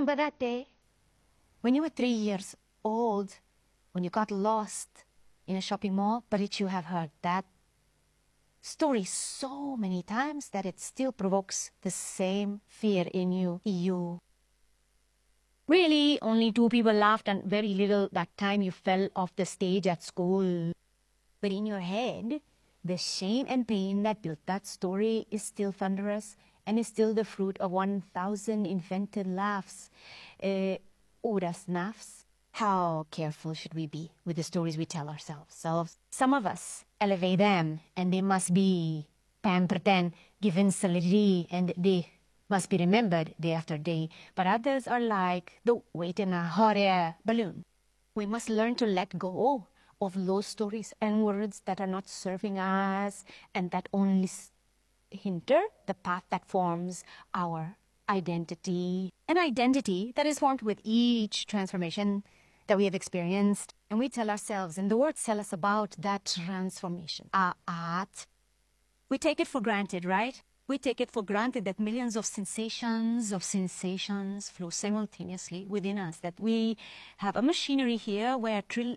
remember that day when you were 3 years old, when you got lost in a shopping mall, but you have heard that story so many times that it still provokes the same fear in you. Really, only 2 people laughed and very little that time you fell off the stage at school. But in your head, the shame and pain that built that story is still thunderous and is still the fruit of 1,000 invented laughs. Oras nafs. How careful should we be with the stories we tell ourselves? Some of us elevate them, and they must be pampered and given solidity, and they must be remembered day after day. But others are like the weight in a hot air balloon. We must learn to let go of those stories and words that are not serving us and that only hinder the path that forms our identity. An identity that is formed with each transformation that we have experienced. And we tell ourselves, and the words tell us about that transformation. We take it for granted, right? We take it for granted that millions of sensations flow simultaneously within us. That we have a machinery here where trillions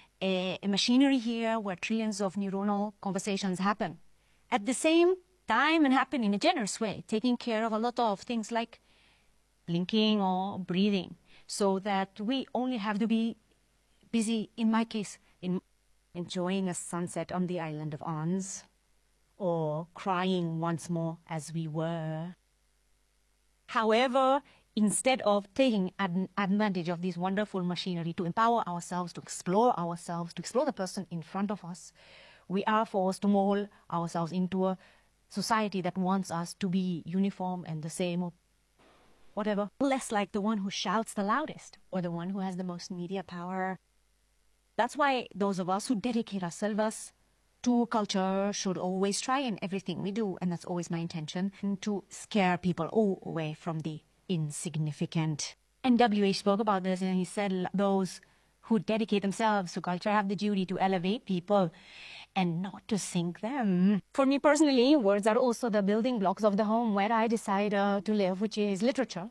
of neuronal conversations happen at the same time and happen in a generous way, taking care of a lot of things like blinking or breathing, so that we only have to be busy, in my case, in enjoying a sunset on the island of Ons, or crying once more as we were. However, instead of taking advantage of this wonderful machinery to empower ourselves, to explore the person in front of us, we are forced to mold ourselves into a society that wants us to be uniform and the same, or whatever. Less like the one who shouts the loudest or the one who has the most media power. That's why those of us who dedicate ourselves to culture should always try in everything we do, and that's always my intention, to scare people away from the insignificant. And W.H. spoke about this, and he said those who dedicate themselves to culture have the duty to elevate people and not to sink them. For me personally, words are also the building blocks of the home where I decide to live, which is literature.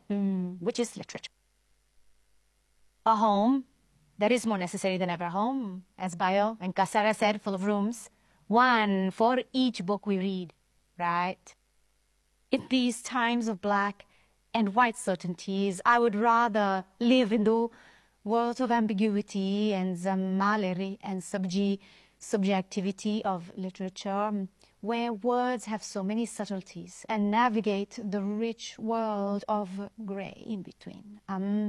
A home that is more necessary than ever. Home, as Bayo and Casara said, full of rooms. One for each book we read, right? In these times of black and white certainties, I would rather live in the world of ambiguity and zamaliri and subjectivity of literature, where words have so many subtleties and navigate the rich world of gray in between.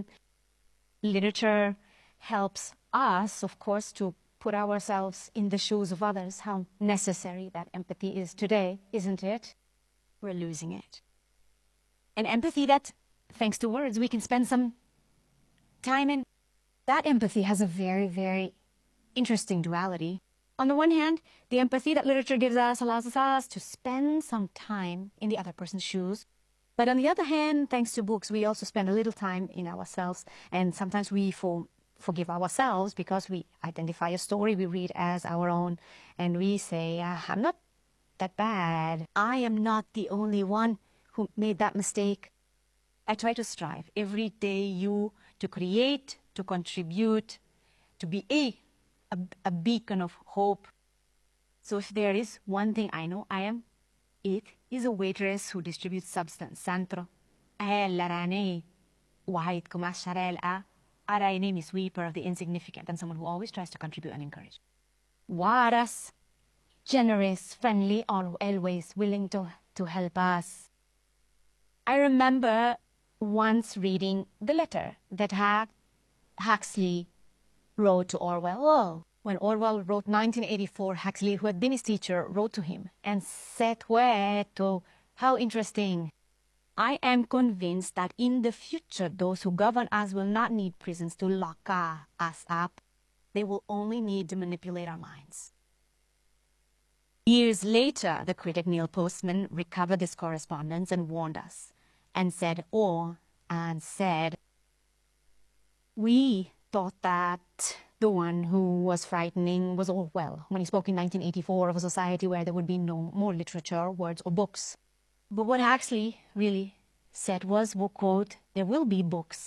Literature helps us, of course, to put ourselves in the shoes of others. How necessary that empathy is today, isn't it? We're losing it. An empathy that, thanks to words, we can spend some time in. That empathy has a very, very interesting duality. On the one hand, the empathy that literature gives us allows us to spend some time in the other person's shoes. But on the other hand, thanks to books, we also spend a little time in ourselves, and sometimes we forgive ourselves because we identify a story we read as our own, and we say, I'm not that bad. I am not the only one who made that mistake. I try to strive every day to create, to contribute, to be a beacon of hope. So if there is one thing I know it is a waitress who distributes substance. Santro. Larane, wahid kumasharel Arainemi sweeper of the insignificant, and someone who always tries to contribute and encourage. Waras, generous, friendly, always willing to help us. I remember once reading the letter that Huxley wrote to Orwell. When Orwell wrote 1984, Huxley, who had been his teacher, wrote to him and said, how interesting. I am convinced that in the future, those who govern us will not need prisons to lock us up. They will only need to manipulate our minds. Years later, the critic Neil Postman recovered this correspondence and warned us and said, we thought that the one who was frightening was Orwell when he spoke in 1984 of a society where there would be no more literature, words, or books. But what Huxley really said was, quote, there will be books